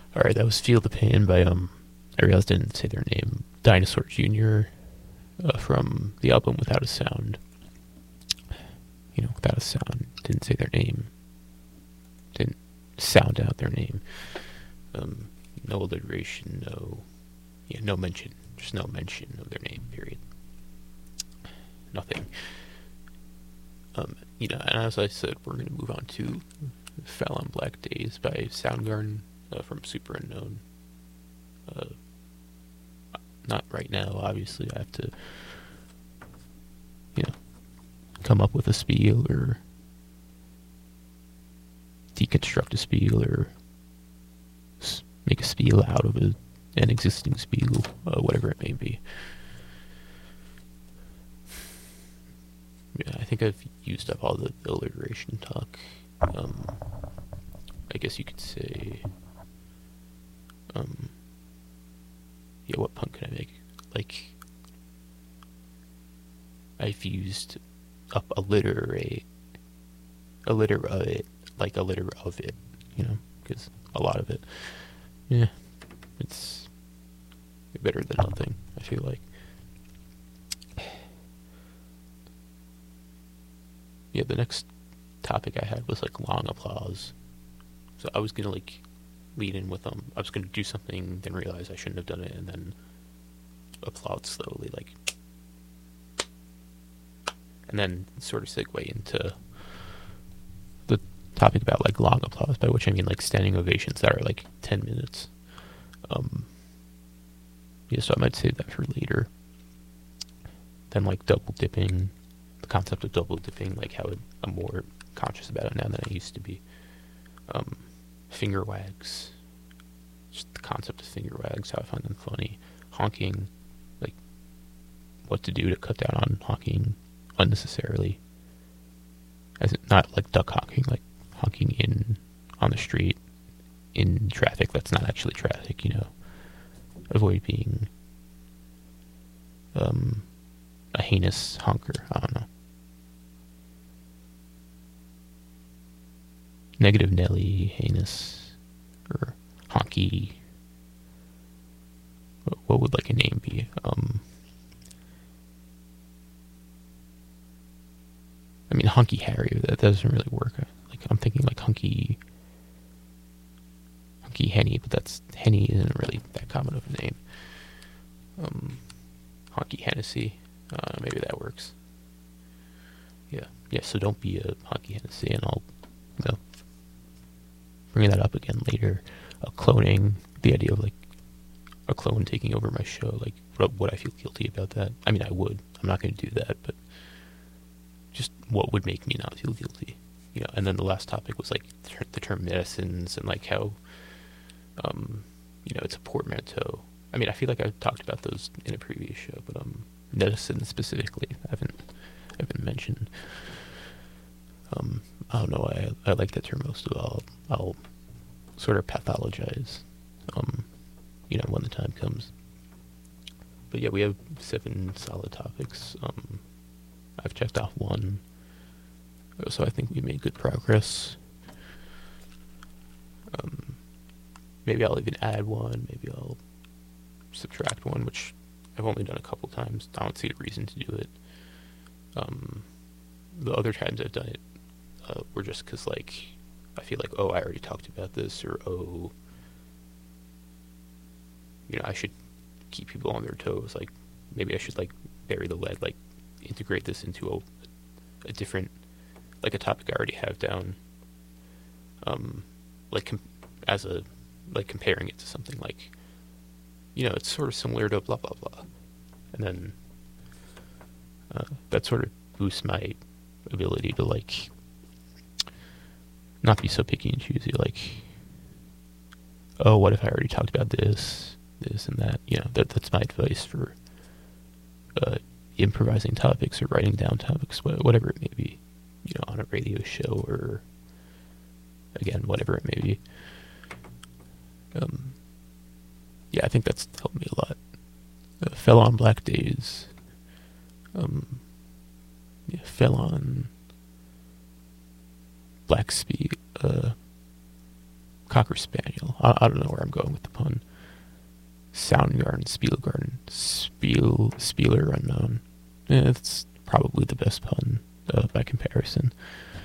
All right, that was "Feel the Pain" by I realized I didn't say their name. Dinosaur Jr. From the album Without a Sound. Without a Sound. Didn't say their name. Didn't sound out their name. No alliteration. No mention. Just no mention of their name. Period. Nothing. And as I said, we're going to move on to "Fell on Black Days" by Soundgarden from Super Unknown. Not right now, obviously. I have to, come up with a spiel or deconstruct a spiel or make a spiel out of an existing spiel, whatever it may be. Yeah, I think I've used up all the alliteration talk. I guess you could say, what pun can I make? Like, I've used up a litter of it, like a litter of it, because a lot of it, it's better than nothing, I feel like. Yeah, the next topic I had was like long applause. So I was gonna lead in with I was gonna do something, then realize I shouldn't have done it, and then applaud slowly, and then sort of segue into the topic about long applause, by which I mean standing ovations that are 10 minutes. So I might save that for later. Then double dipping, the concept of double dipping, how I'm more conscious about it now than I used to be. Finger wags, just the concept of finger wags, how I find them funny. Honking, what to do to cut down on honking unnecessarily. As not duck honking, honking on the street in traffic that's not actually traffic. Avoid being a heinous honker. I don't know. Negative Nelly, heinous, or honky. What would a name be? I mean, Hunky Harry, that doesn't really work. I'm thinking hunky Henny, but Henny isn't really that common of a name. Honky Hennessy, maybe that works. Yeah, so don't be a Honky Hennessy, and I'll, bring that up again later. Cloning, the idea of a clone taking over my show, would I feel guilty about that? I mean, I would. I'm not going to do that, but just what would make me not feel guilty? And then the last topic was the term medicines and how, it's a portmanteau. I mean, I feel like I've talked about those in a previous show, but medicine specifically, I haven't mentioned. I don't know why I like that term most of all. I'll sort of pathologize, when the time comes. But yeah, we have 7 solid topics. I've checked off 1, so I think we made good progress. Maybe I'll even add 1, maybe I'll subtract 1, which I've only done a couple times. I don't see a reason to do it. The other times I've done it were just because, I feel I already talked about this, or, I should keep people on their toes. Maybe I should, bury the lead, integrate this into a different, a topic I already have down, as a, comparing it to something it's sort of similar to blah, blah, blah. And then that sort of boosts my ability to, not be so picky and choosy, what if I already talked about this and that? That's my advice for improvising topics or writing down topics, whatever it may be, on a radio show, or, again, whatever it may be. I think that's helped me a lot. Fell on Black Days. Fell on Black Speed. Cocker Spaniel. I don't know where I'm going with the pun. Soundgarden, Spielgarden, Spieler unknown. It's probably the best pun by comparison.